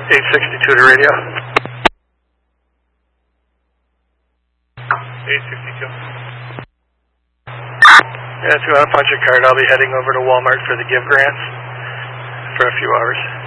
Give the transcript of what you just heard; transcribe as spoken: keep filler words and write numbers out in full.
eight sixty-two to radio. eight sixty-two. Yeah, if you want to punch a card, I'll be heading over to Walmart for the give grants for a few hours.